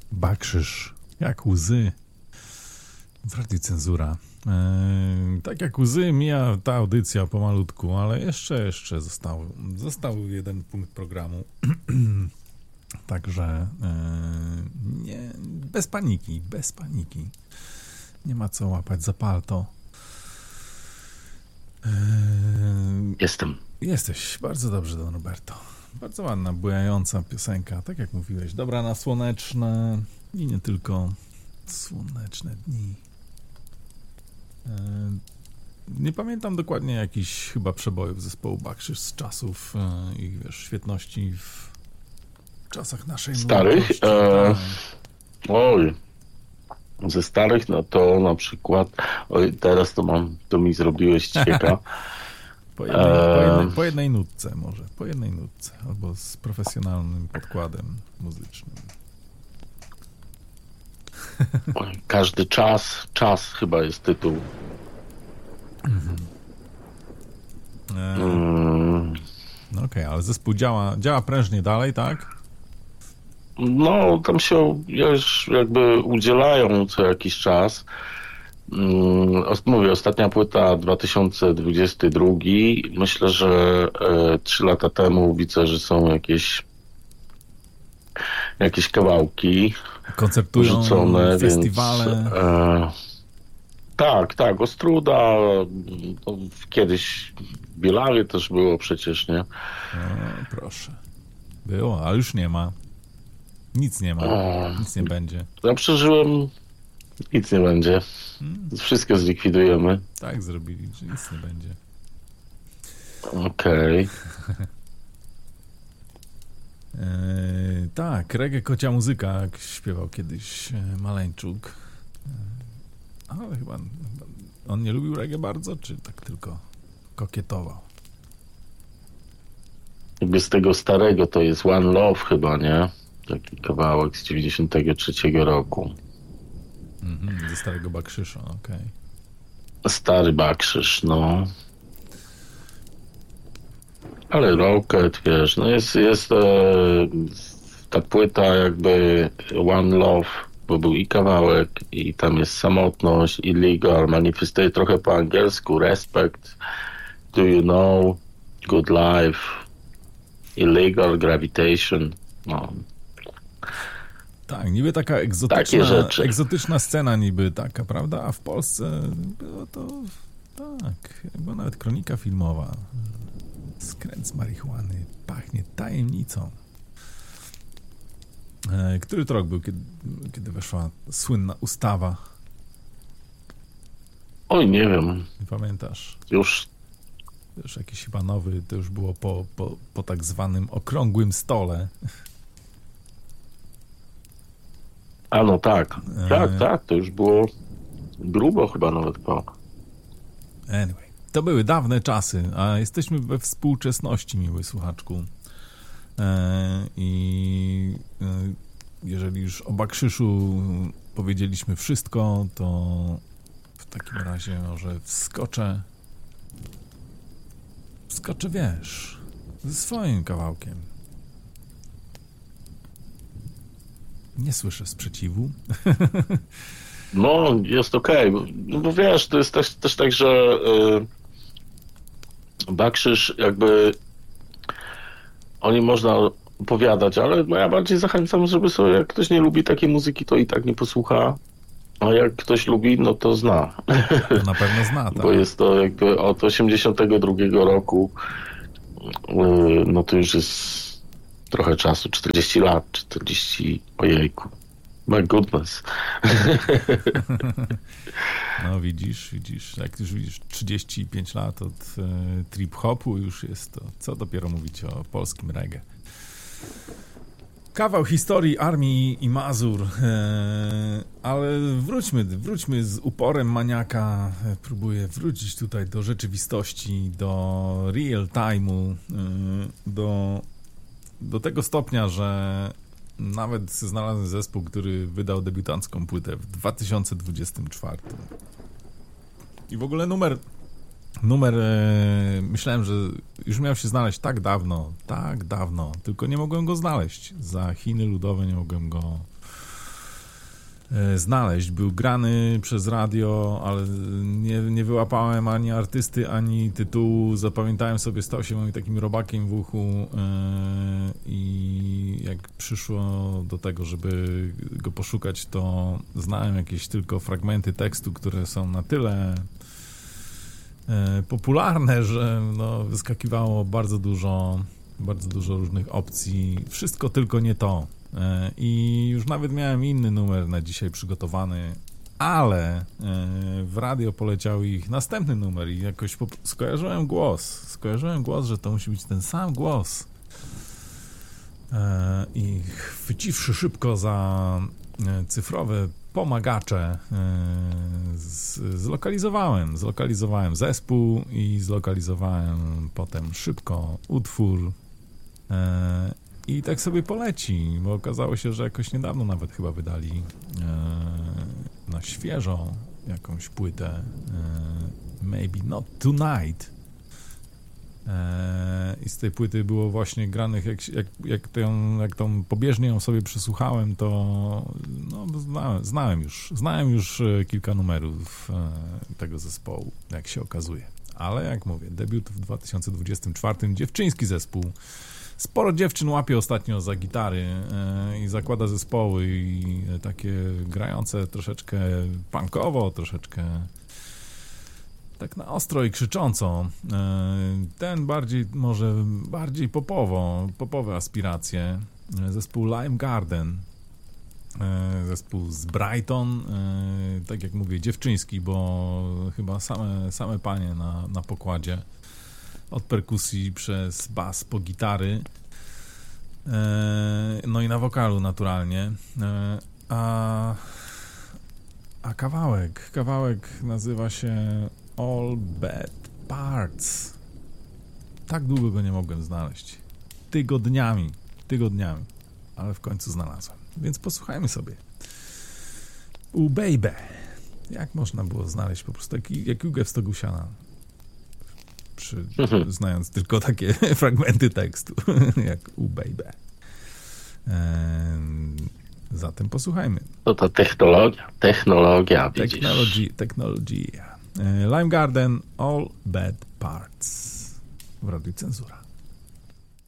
Bakrzyż, jak łzy. W Radiu Cenzura. Tak jak łzy mija ta audycja pomalutku, ale jeszcze został jeden punkt programu. Także nie, bez paniki. Nie ma co łapać za palto. Jestem. Jesteś, bardzo dobrze, Don Roberto. Bardzo ładna, bujająca piosenka, tak jak mówiłeś. Dobra na słoneczne i nie tylko słoneczne dni. Nie pamiętam dokładnie jakichś chyba przebojów zespołu Bakrzyż z czasów ich, świetności w czasach naszej starych? Oj, ze starych, no to na przykład, oj, teraz to mi zrobiłeś ćwieka. Po jednej nutce może, albo z profesjonalnym podkładem muzycznym. Każdy czas chyba jest tytuł. No okej, ale zespół działa prężnie dalej, tak? No, tam się już jakby udzielają co jakiś czas. Mówię, ostatnia płyta 2022. Myślę, że 3 lata temu widzę, że są jakieś kawałki koncertują, rzucone, festiwale. Tak, Ostruda, kiedyś w Bielawie też było przecież, nie? No, proszę. Było, ale już nie ma. Nic nie ma, nic nie będzie. Ja przeżyłem, nic nie będzie. Wszystko zlikwidujemy. Tak zrobili, że nic nie będzie. Okej. Tak, reggae kocia muzyka, jak śpiewał kiedyś Maleńczuk. Ale chyba on nie lubił reggae bardzo, czy tak tylko kokietował? Jakby z tego starego to jest One Love chyba, nie? Taki kawałek z 93 roku. Ze starego Bakrzysza, okej. Stary Bakrzyż, no. Ale Rocket, wiesz, no jest ta płyta jakby One Love, bo był i kawałek, i tam jest samotność, illegal, manifestuje trochę po angielsku, respect, do you know, good life, illegal, gravitation, no. Tak, niby taka egzotyczna scena niby taka, prawda? A w Polsce było to tak, była nawet kronika filmowa. Skręt z marihuany pachnie tajemnicą. Który to rok był, kiedy weszła słynna ustawa? Oj, nie wiem. Nie pamiętasz? Już jakiś chyba nowy, to już było po tak zwanym okrągłym stole. A no tak, to już było grubo chyba nawet po. Anyway, to były dawne czasy, a jesteśmy we współczesności, miły słuchaczku. I jeżeli już o Bakrzyszu powiedzieliśmy wszystko, to w takim razie może wskoczę, wiesz, ze swoim kawałkiem. Nie słyszę sprzeciwu. No, jest okej. No bo wiesz, to jest też tak, że Bakrzyż jakby o nim można opowiadać, ale no ja bardziej zachęcam, żeby sobie, jak ktoś nie lubi takiej muzyki, to i tak nie posłucha, a jak ktoś lubi, no to zna. To na pewno zna, tak. Bo jest to jakby od 82 roku, no to już jest trochę czasu, 40 lat, 40, ojejku. My goodness. No widzisz, jak już widzisz 35 lat od trip-hopu już jest to, co dopiero mówić o polskim reggae. Kawał historii Armii i Mazur, ale wróćmy z uporem maniaka, próbuję wrócić tutaj do rzeczywistości, do real time'u, do tego stopnia, że nawet znalazłem zespół, który wydał debiutancką płytę w 2024. I w ogóle numer myślałem, że już miał się znaleźć tak dawno, tylko nie mogłem go znaleźć. Za Chiny Ludowe nie mogłem go znaleźć. Był grany przez radio, ale nie wyłapałem ani artysty, ani tytułu. Zapamiętałem sobie, stał się moim takim robakiem w uchu i jak przyszło do tego, żeby go poszukać, to znałem jakieś tylko fragmenty tekstu, które są na tyle popularne, że no, wyskakiwało bardzo dużo różnych opcji. Wszystko tylko nie to. I już nawet miałem inny numer na dzisiaj przygotowany, ale w radio poleciał ich następny numer i jakoś skojarzyłem głos, że to musi być ten sam głos. I chwyciwszy szybko za cyfrowe pomagacze, zlokalizowałem zespół i zlokalizowałem potem szybko utwór. I tak sobie poleci, bo okazało się, że jakoś niedawno nawet chyba wydali na świeżo jakąś płytę Maybe Not Tonight. I z tej płyty było właśnie granych, jak tą pobieżnie ją sobie przesłuchałem, to no, znałem już kilka numerów tego zespołu, jak się okazuje. Ale jak mówię, debiut w 2024, dziewczyński zespół. Sporo dziewczyn łapie ostatnio za gitary i zakłada zespoły i takie grające troszeczkę punkowo, troszeczkę tak na ostro i krzycząco. Ten bardziej popowe aspiracje. Zespół Lime Garden, zespół z Brighton, tak jak mówię, dziewczyński, bo chyba same panie na pokładzie. Od perkusji przez bas po gitary, no i na wokalu naturalnie. A kawałek nazywa się All Bad Parts. Tak długo go nie mogłem znaleźć. Tygodniami, ale w końcu znalazłem. Więc posłuchajmy sobie. Baby. Jak można było znaleźć po prostu jak Jugę w stogu siana? Znając tylko takie fragmenty tekstu, jak Baby. Zatem posłuchajmy. To technologia, widzisz. Technology. Lime Garden, All Bad Parts. W Radiu Cenzura.